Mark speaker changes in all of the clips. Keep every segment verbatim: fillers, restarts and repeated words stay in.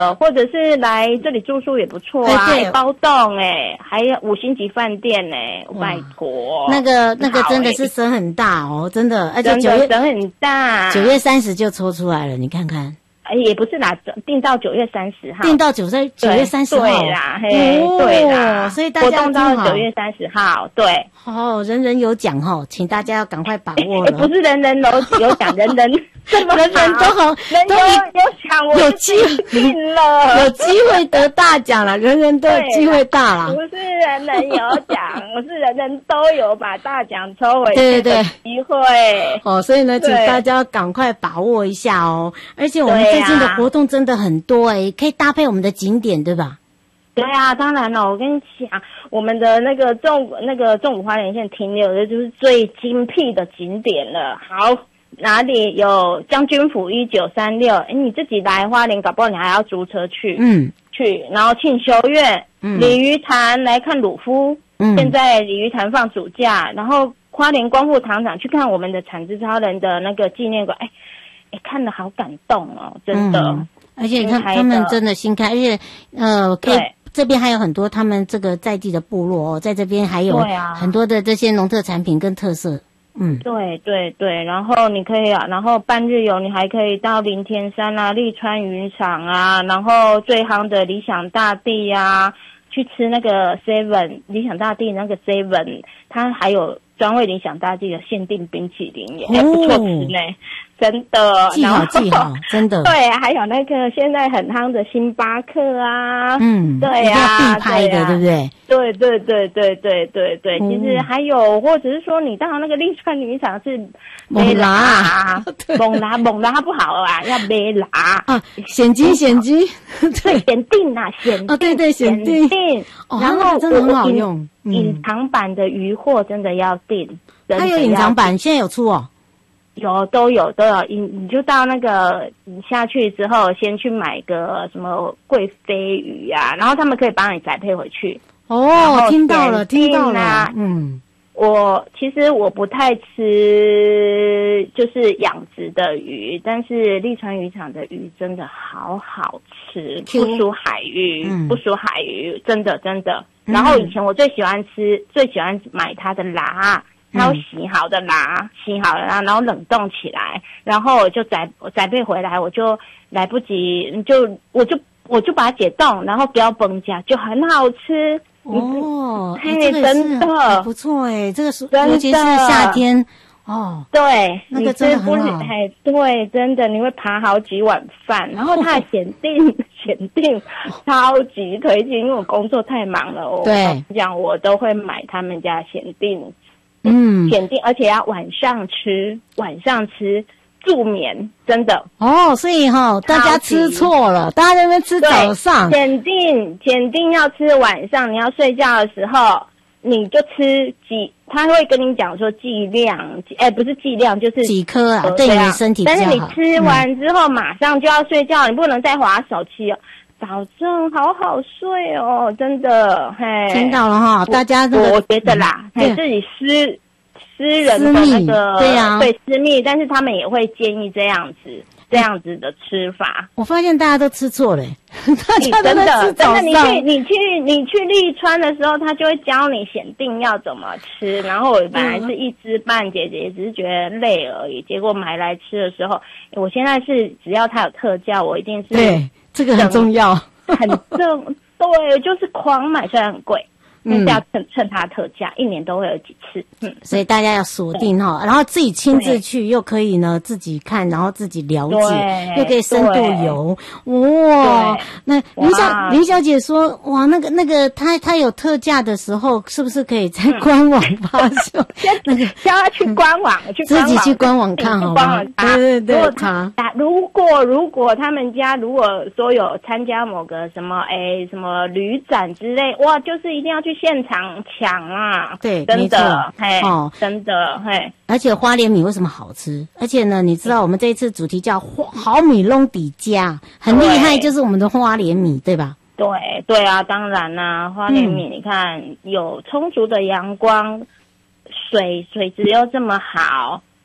Speaker 1: 呃，或者是来这里住宿也不错啊，
Speaker 2: 哎对
Speaker 1: 包栋哎，还有五星级饭店哎，拜托，
Speaker 2: 那个那个真的
Speaker 1: 好
Speaker 2: 是省很大哦，真的，而且
Speaker 1: 真
Speaker 2: 九月
Speaker 1: 的省很大，
Speaker 2: 九月三十就抽出来了，你看看。
Speaker 1: 哎，也不是啦，定到九月三十号，
Speaker 2: 定到九月九月三十号，
Speaker 1: 对啦，嘿，
Speaker 2: 哦、
Speaker 1: 对啦，
Speaker 2: 所以大家
Speaker 1: 活动到九月三十号，对，
Speaker 2: 哦，人人有奖哈，请大家要赶快把握了。
Speaker 1: 不是人人有有奖，人人这么
Speaker 2: 人人都好，
Speaker 1: 人有有奖，我
Speaker 2: 有机会
Speaker 1: 定了，
Speaker 2: 有机会得大奖了，人人都有机会大了。
Speaker 1: 不是人人有奖，我是人人都有把大奖抽回
Speaker 2: 对对对
Speaker 1: 机会。
Speaker 2: 哦，所以呢，请大家赶快把握一下哦。而且我们最近的活动真的很多哎、欸，可以搭配我们的景点，对吧？
Speaker 1: 对啊，当然了，我跟你讲，我们的那个纵那个纵谷花莲县停留的就是最精辟的景点了。好，哪里有将军府一九三六？哎，你自己来花莲，搞不好你还要租车去。
Speaker 2: 嗯，
Speaker 1: 去，然后庆修院、嗯、鲤鱼潭来看鲁夫。嗯，现在鲤鱼潭放暑假，然后花莲光复糖厂去看我们的产之超人的那个纪念馆。哎，哎，看得好感动哦，真的。嗯，
Speaker 2: 而且他他们真的新开，而且呃，可以这边还有很多他们这个在地的部落哦，在这边还有很多的这些农特产品跟特色。嗯，
Speaker 1: 对对对，然后你可以啊，然后半日游你还可以到林田山啊、立川渔场啊，然后最夯的理想大地啊，去吃那个 seven 理想大地那个 seven， 它还有专为理想大地的限定冰淇淋也还不错吃呢。真的，
Speaker 2: 记好记好，真的。
Speaker 1: 对，还有那个现在很夯的星巴克啊，
Speaker 2: 嗯，
Speaker 1: 对啊，
Speaker 2: 必拍的，对不对？
Speaker 1: 对对对对对对对，其实还有，或者是说你到那个立川渔场是
Speaker 2: 猛拉，
Speaker 1: 猛拉猛拉不好啊，要没拉
Speaker 2: 啊，险金险金，
Speaker 1: 对，险定啊，险定，
Speaker 2: 哦对对险定，
Speaker 1: 然后
Speaker 2: 真的很好用，
Speaker 1: 隐藏版的鱼货真的要订，
Speaker 2: 它有隐藏版，现在有出哦。
Speaker 1: 有都有都有，你你就到那个你下去之后，先去买个什么贵飞鱼啊，然后他们可以帮你宅配回去。
Speaker 2: 哦，听到了，听到了。嗯，
Speaker 1: 我其实我不太吃就是养殖的鱼，但是立川渔场的鱼真的好好吃，不输海鱼，嗯、不输海鱼，真的真的。然后以前我最喜欢吃，嗯、最喜欢买它的辣。它有洗好的啦，洗好了啦，然后冷冻起来，然后我就宅宅配回来，我就来不及，就我就我就把它解冻，然后不要崩架，就很好吃。
Speaker 2: 哦，
Speaker 1: 嘿，欸、真的
Speaker 2: 不错哎，这个是尤其是夏天哦，
Speaker 1: 对，
Speaker 2: 那个真的很好。
Speaker 1: 哎，对，真的你会扒好几碗饭，然后它的限定限定超级推荐，因为我工作太忙了，我
Speaker 2: 对
Speaker 1: 讲我都会买他们家限定。
Speaker 2: 嗯，
Speaker 1: 限定，而且要晚上吃，晚上吃助眠，真的
Speaker 2: 哦。所以哈、哦，大家吃错了，大家在那边吃早上。
Speaker 1: 限定限定要吃晚上，你要睡觉的时候，你就吃几，他会跟你讲说剂量，哎，不是剂量，就是
Speaker 2: 几颗啊，对你的身体比较好。
Speaker 1: 但是你吃完之后、嗯、马上就要睡觉，你不能再滑手机哦。保证好好睡哦，真的，嘿，
Speaker 2: 听到了哈，大家这个
Speaker 1: 我觉得啦，嘿，自己私私人的那个，
Speaker 2: 对呀、啊，
Speaker 1: 对私密，但是他们也会建议这样子，这样子的吃法。
Speaker 2: 我发现大家都吃错了，大家
Speaker 1: 真的，真的，你去你去你去立川的时候，他就会教你限定要怎么吃。然后我本来是一知半解，也只是觉得累而已。结果买来吃的时候，我现在是只要它有特价，我一定是
Speaker 2: 对。这个很重要，
Speaker 1: 很正，对，就是狂买，虽然很贵，但是要趁趁它特价，一年都会有几次。嗯，
Speaker 2: 所以大家要锁定哈，然后自己亲自去，又可以呢自己看，然后自己了解，又可以深度游。哇，那林小林小姐说，哇，那个那个，她她有特价的时候，是不是可以在官网发售？
Speaker 1: 那个叫她去官网，去
Speaker 2: 自己去官网看好吗？对对对，查。
Speaker 1: 如果如果他们家如果说有参加某个什么哎什么旅展之类，哇，就是一定要去现场抢啊！
Speaker 2: 对，
Speaker 1: 真的，嘿，
Speaker 2: 哦，
Speaker 1: 真的，嘿。
Speaker 2: 而且花莲米为什么好吃？而且呢，你知道我们这一次主题叫好米弄底家，很厉害，就是我们的花莲米，对吧？
Speaker 1: 对对啊，当然啦、啊，花莲米、嗯、你看有充足的阳光，水水质又这么好，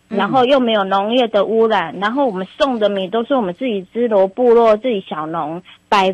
Speaker 1: 然后又没有农业的污染，然后我们送的米都是我们自己支罗部落自己小农百